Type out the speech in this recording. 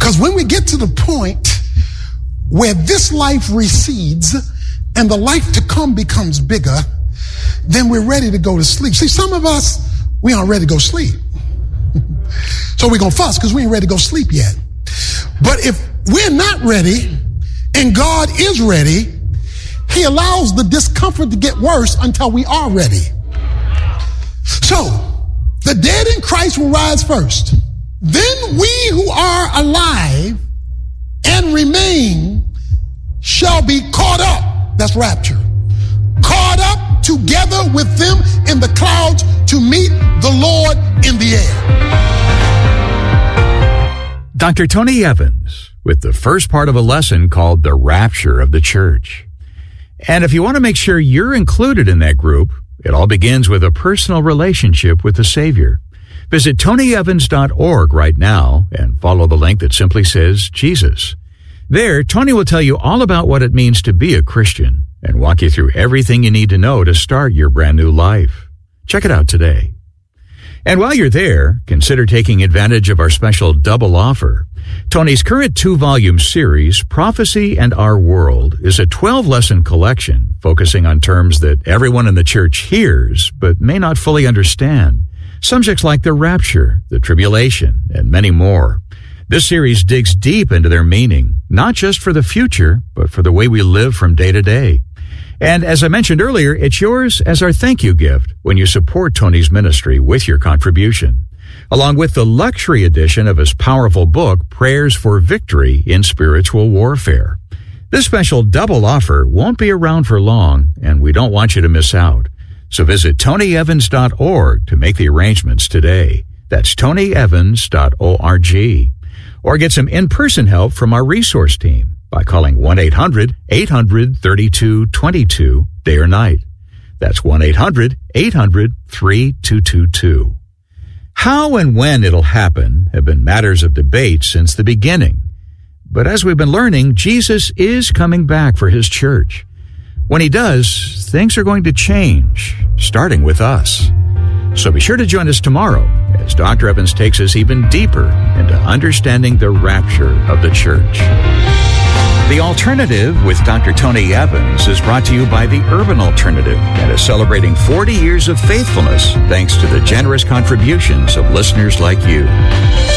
Because when we get to the point where this life recedes and the life to come becomes bigger, then we're ready to go to sleep. See, some of us, we aren't ready to go sleep. So we're going to fuss because we ain't ready to go sleep yet. But if we're not ready and God is ready, he allows the discomfort to get worse until we are ready. So the dead in Christ will rise first. Then we who are alive and remain shall be caught up. That's rapture. Caught up together with them in the clouds to meet the Lord in the air. Dr. Tony Evans with the first part of a lesson called The Rapture of the Church. And if you want to make sure you're included in that group, it all begins with a personal relationship with the Savior. Visit TonyEvans.org right now and follow the link that simply says Jesus. There, Tony will tell you all about what it means to be a Christian and walk you through everything you need to know to start your brand new life. Check it out today. And while you're there, consider taking advantage of our special double offer. Tony's current 2-volume series, Prophecy and Our World, is a 12-lesson collection focusing on terms that everyone in the church hears but may not fully understand. Subjects like the rapture, the tribulation, and many more. This series digs deep into their meaning, not just for the future, but for the way we live from day to day. And as I mentioned earlier, it's yours as our thank you gift when you support Tony's ministry with your contribution, along with the luxury edition of his powerful book, Prayers for Victory in Spiritual Warfare. This special double offer won't be around for long, and we don't want you to miss out. So visit TonyEvans.org to make the arrangements today. That's TonyEvans.org. Or get some in-person help from our resource team by calling 1-800-800-3222 day or night. That's 1-800-800-3222. How and when it'll happen have been matters of debate since the beginning. But as we've been learning, Jesus is coming back for his church. When he does, things are going to change, starting with us. So be sure to join us tomorrow as Dr. Evans takes us even deeper into understanding the rapture of the church. The Alternative with Dr. Tony Evans is brought to you by the Urban Alternative and is celebrating 40 years of faithfulness thanks to the generous contributions of listeners like you.